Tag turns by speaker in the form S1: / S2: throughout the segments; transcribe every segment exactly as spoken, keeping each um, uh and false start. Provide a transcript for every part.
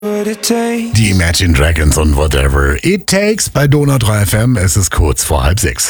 S1: Die Imagine Dragons und Whatever It Takes bei Donau drei F M. Es ist kurz vor halb sechs.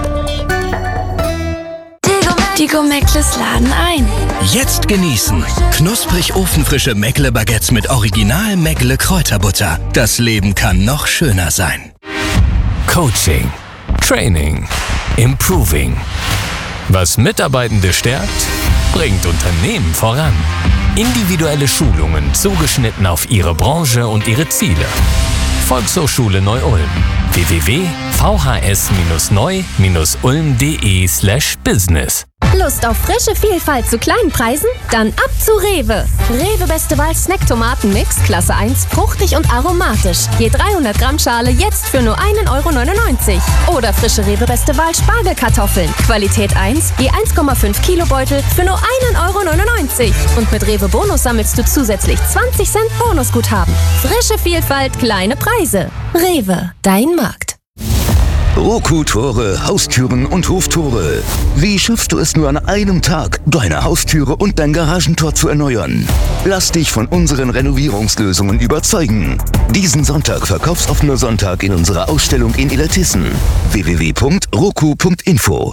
S2: Die Go-Meckles laden ein.
S3: Jetzt genießen. Knusprig ofenfrische Meckle-Baguettes mit Original Meckle-Kräuterbutter. Das Leben kann noch schöner sein.
S4: Coaching, Training, Improving. Was Mitarbeitende stärkt, bringt Unternehmen voran. Individuelle Schulungen zugeschnitten auf Ihre Branche und Ihre Ziele. Volkshochschule Neu-Ulm. w w w punkt v h s neu ulm punkt d e slash business.
S5: Lust auf frische Vielfalt zu kleinen Preisen? Dann ab zu Rewe. Rewe Beste Wahl Snack-Tomaten-Mix, Klasse eins, fruchtig und aromatisch. Je dreihundert Gramm Schale jetzt für nur ein Euro neunundneunzig. Oder frische Rewe Beste Wahl Spargelkartoffeln. Qualität eins, je eins Komma fünf Kilo Beutel für nur ein Euro neunundneunzig. Und mit Rewe Bonus sammelst du zusätzlich zwanzig Cent Bonusguthaben. Frische Vielfalt, kleine Preise. Rewe, dein Markt.
S6: Roku-Tore, Haustüren und Hoftore. Wie schaffst du es nur an einem Tag, deine Haustüre und dein Garagentor zu erneuern? Lass dich von unseren Renovierungslösungen überzeugen. Diesen Sonntag verkaufsoffener Sonntag in unserer Ausstellung in Illertissen. w w w punkt roku punkt info.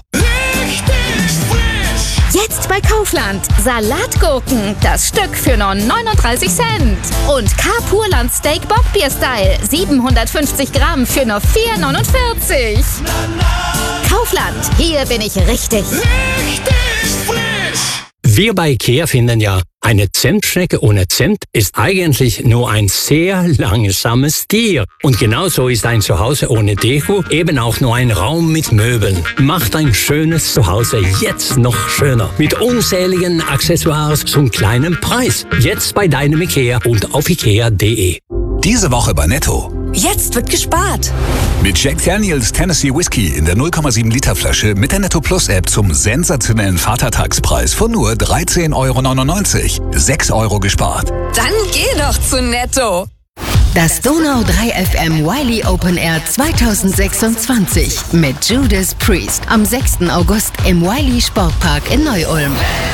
S7: Jetzt bei Kaufland. Salatgurken, das Stück für nur neununddreißig Cent. Und K-Purland Steak Bockbier-Style, siebenhundertfünfzig Gramm für nur vier neunundvierzig. Kaufland, hier bin ich richtig.
S8: Richtig frisch.
S9: Wir bei IKEA finden ja, eine Zentschnecke ohne Cent ist eigentlich nur ein sehr langsames Tier. Und genauso ist ein Zuhause ohne Deko eben auch nur ein Raum mit Möbeln. Macht ein schönes Zuhause jetzt noch schöner. Mit unzähligen Accessoires zum kleinen Preis. Jetzt bei deinem IKEA und auf ikea punkt d e.
S10: Diese Woche bei Netto.
S2: Jetzt wird gespart.
S10: Mit Jack Daniels Tennessee Whiskey in der null Komma sieben Liter Flasche mit der Netto Plus App zum sensationellen Vatertagspreis von nur dreizehn Euro neunundneunzig. sechs Euro gespart.
S2: Dann geh doch zu Netto.
S11: Das Donau drei F M Wiley Open Air zweitausendsechsundzwanzig mit Judas Priest am sechsten August im Wiley Sportpark in Neu-Ulm.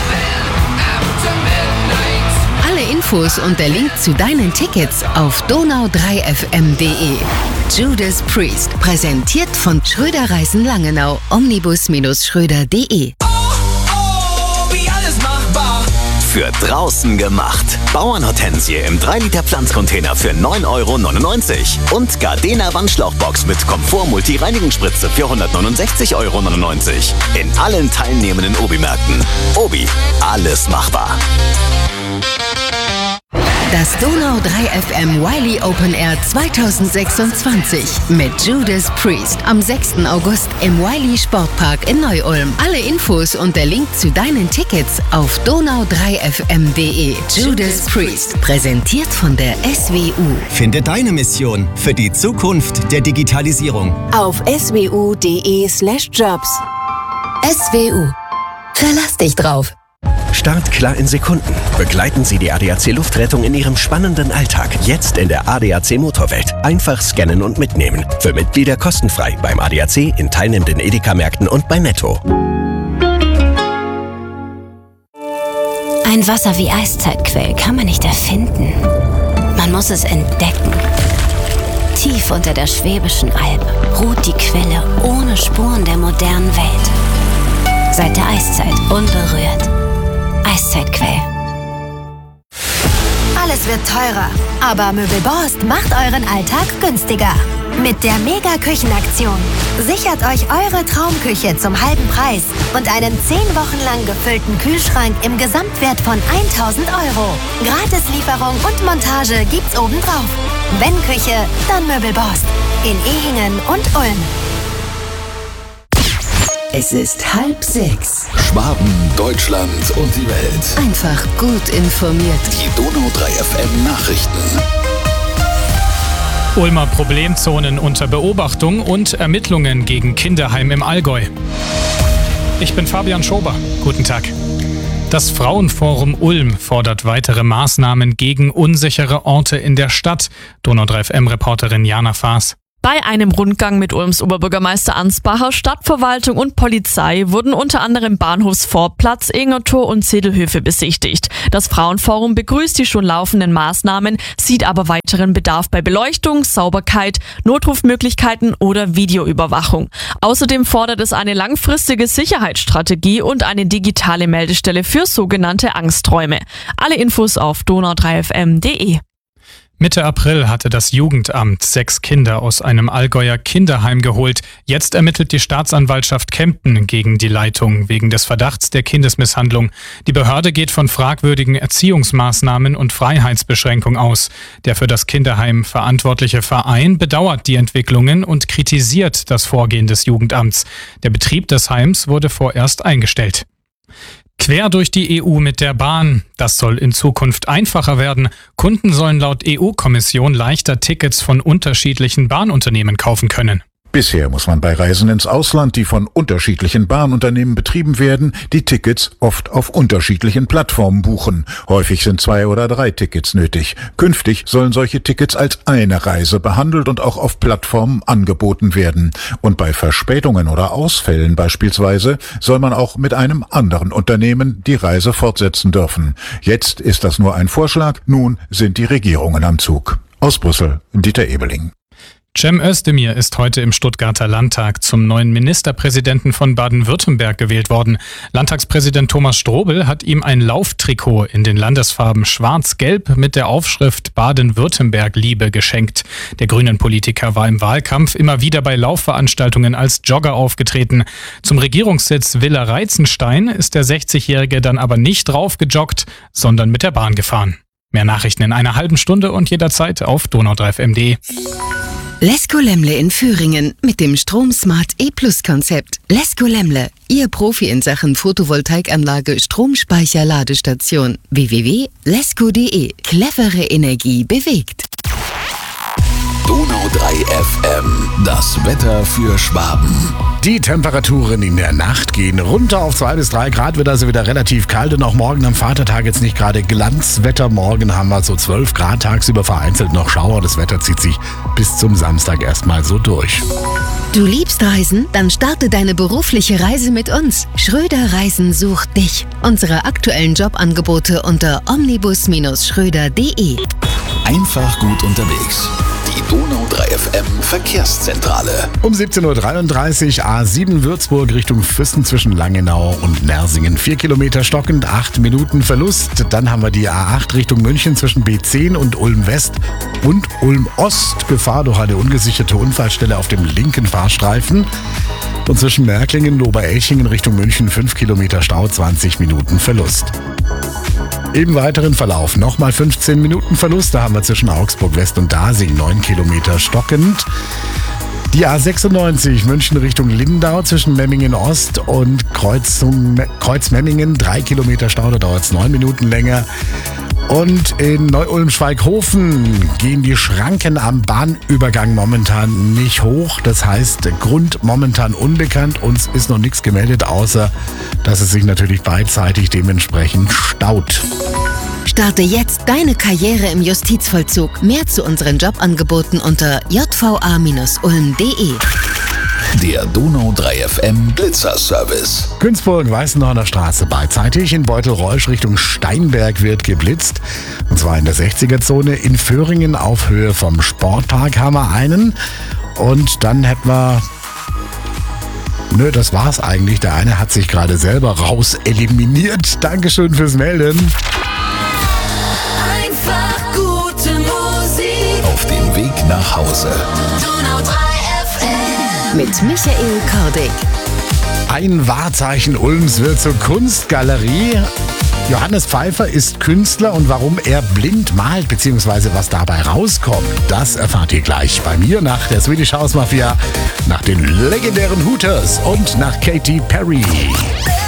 S11: Infos und der Link zu deinen Tickets auf donau drei f m punkt d e. Judas Priest, präsentiert von Schröder Reisen Langenau, omnibus Schröder punkt d e.
S8: Oh, oh, wie alles machbar.
S12: Für draußen gemacht. Bauernhortensie im drei Liter Pflanzcontainer für neun Euro neunundneunzig. Und Gardena Wandschlauchbox mit Komfort-Multi-Reinigungsspritze für hundertneunundsechzig Euro neunundneunzig. In allen teilnehmenden Obi-Märkten. Obi, alles machbar.
S11: Das Donau drei F M Wiley Open Air zweitausendsechsundzwanzig mit Judas Priest am sechsten August im Wiley Sportpark in Neu-Ulm. Alle Infos und der Link zu deinen Tickets auf donau drei f m punkt d e. Judas Priest, präsentiert von der S W U.
S13: Finde deine Mission für die Zukunft der Digitalisierung
S11: Auf s w u punkt d e slash jobs. S W U. Verlass dich drauf.
S14: Startklar in Sekunden. Begleiten Sie die A D A C Luftrettung in Ihrem spannenden Alltag. Jetzt in der A D A C Motorwelt. Einfach scannen und mitnehmen. Für Mitglieder kostenfrei beim A D A C, in teilnehmenden Edeka-Märkten und bei Netto.
S15: Ein Wasser wie Eiszeitquell kann man nicht erfinden. Man muss es entdecken. Tief unter der Schwäbischen Alb ruht die Quelle ohne Spuren der modernen Welt. Seit der Eiszeit unberührt. Eiszeitquell.
S16: Alles wird teurer, aber Möbelborst macht euren Alltag günstiger. Mit der Mega-Küchenaktion. Sichert euch eure Traumküche zum halben Preis und einen zehn Wochen lang gefüllten Kühlschrank im Gesamtwert von tausend Euro. Gratislieferung und Montage gibt's obendrauf. Wenn Küche, dann Möbelborst. In Ehingen und Ulm.
S11: Es ist halb sechs.
S1: Schwaben, Deutschland und die Welt.
S11: Einfach gut informiert.
S1: Die Donau drei F M Nachrichten.
S17: Ulmer Problemzonen unter Beobachtung und Ermittlungen gegen Kinderheim im Allgäu. Ich bin Fabian Schober. Guten Tag. Das Frauenforum Ulm fordert weitere Maßnahmen gegen unsichere Orte in der Stadt. Donau drei F M-Reporterin Jana Faas.
S18: Bei einem Rundgang mit Ulms Oberbürgermeister Ansbacher, Stadtverwaltung und Polizei wurden unter anderem Bahnhofsvorplatz, Ingertor und Zeddelhöfe besichtigt. Das Frauenforum begrüßt die schon laufenden Maßnahmen, sieht aber weiteren Bedarf bei Beleuchtung, Sauberkeit, Notrufmöglichkeiten oder Videoüberwachung. Außerdem fordert es eine langfristige Sicherheitsstrategie und eine digitale Meldestelle für sogenannte Angsträume. Alle Infos auf donau drei f m punkt d e.
S17: Mitte April hatte das Jugendamt sechs Kinder aus einem Allgäuer Kinderheim geholt. Jetzt ermittelt die Staatsanwaltschaft Kempten gegen die Leitung wegen des Verdachts der Kindesmisshandlung. Die Behörde geht von fragwürdigen Erziehungsmaßnahmen und Freiheitsbeschränkung aus. Der für das Kinderheim verantwortliche Verein bedauert die Entwicklungen und kritisiert das Vorgehen des Jugendamts. Der Betrieb des Heims wurde vorerst eingestellt. Quer durch die E U mit der Bahn. Das soll in Zukunft einfacher werden. Kunden sollen laut E U-Kommission leichter Tickets von unterschiedlichen Bahnunternehmen kaufen können.
S1: Bisher muss man bei Reisen ins Ausland, die von unterschiedlichen Bahnunternehmen betrieben werden, die Tickets oft auf unterschiedlichen Plattformen buchen. Häufig sind zwei oder drei Tickets nötig. Künftig sollen solche Tickets als eine Reise behandelt und auch auf Plattformen angeboten werden. Und bei Verspätungen oder Ausfällen beispielsweise soll man auch mit einem anderen Unternehmen die Reise fortsetzen dürfen. Jetzt ist das nur ein Vorschlag, nun sind die Regierungen am Zug. Aus Brüssel, Dieter Ebeling.
S17: Cem Özdemir ist heute im Stuttgarter Landtag zum neuen Ministerpräsidenten von Baden-Württemberg gewählt worden. Landtagspräsident Thomas Strobel hat ihm ein Lauftrikot in den Landesfarben Schwarz-Gelb mit der Aufschrift Baden-Württemberg-Liebe geschenkt. Der Grünen-Politiker war im Wahlkampf immer wieder bei Laufveranstaltungen als Jogger aufgetreten. Zum Regierungssitz Villa Reitzenstein ist der sechzigjährige dann aber nicht draufgejoggt, sondern mit der Bahn gefahren. Mehr Nachrichten in einer halben Stunde und jederzeit auf donau drei f m punkt d e.
S11: Lesko Lemle in Thüringen mit dem StromSmart E-Plus-Konzept. Lesko Lemle, Ihr Profi in Sachen Photovoltaikanlage, Stromspeicher, Ladestation. w w w punkt lesko punkt d e. Clevere Energie bewegt.
S6: Donau drei F M. Das Wetter für Schwaben.
S1: Die Temperaturen in der Nacht gehen runter auf zwei bis drei Grad, wird also wieder relativ kalt und auch morgen am Vatertag jetzt nicht gerade Glanzwetter. Morgen haben wir so zwölf Grad, tagsüber vereinzelt noch Schauer. Das Wetter zieht sich bis zum Samstag erstmal so durch.
S11: Du liebst Reisen? Dann starte deine berufliche Reise mit uns. Schröder Reisen sucht dich. Unsere aktuellen Jobangebote unter omnibus Ströder punkt d e.
S6: Einfach gut unterwegs. Die Donau drei F M Verkehrszentrale.
S1: Um siebzehn Uhr dreiunddreißig A sieben Würzburg Richtung Füssen zwischen Langenau und Nersingen. Vier Kilometer stockend, acht Minuten Verlust. Dann haben wir die A acht Richtung München zwischen B zehn und Ulm West und Ulm Ost. Gefahr durch eine ungesicherte Unfallstelle auf dem linken Fahrstreifen. Und zwischen Märklingen und Oberelchingen Richtung München fünf Kilometer Stau, zwanzig Minuten Verlust. Im weiteren Verlauf nochmal fünfzehn Minuten Verlust. Da haben wir zwischen Augsburg West und Dasing neun Kilometer stockend. Die A sechsundneunzig München Richtung Lindau zwischen Memmingen Ost und Kreuzung, Kreuzmemmingen drei Kilometer Stau. Da dauert es neun Minuten länger. Und in Neu-Ulm-Schweighofen gehen die Schranken am Bahnübergang momentan nicht hoch. Das heißt, der Grund momentan unbekannt. Uns ist noch nichts gemeldet, außer dass es sich natürlich beidseitig dementsprechend staut.
S11: Starte jetzt deine Karriere im Justizvollzug. Mehr zu unseren Jobangeboten unter j v a ulm punkt d e.
S6: Der Donau drei F M Blitzerservice.
S1: Günzburg, Weißenhorner Straße beidseitig. In Beutelreusch Richtung Steinberg wird geblitzt. Und zwar in der sechziger-Zone. In Föhringen auf Höhe vom Sportpark haben wir einen. Und dann hätten wir... Nö, das war's eigentlich. Der eine hat sich gerade selber raus eliminiert. Dankeschön fürs Melden.
S8: Einfach gute Musik.
S6: Auf dem Weg nach Hause.
S8: Donau drei F M.
S11: Mit Michael Kordig.
S1: Ein Wahrzeichen Ulms wird zur Kunstgalerie. Johannes Pfeiffer ist Künstler und warum er blind malt, beziehungsweise was dabei rauskommt, das erfahrt ihr gleich bei mir nach der Swedish House Mafia, nach den legendären Hooters und nach Katy Perry.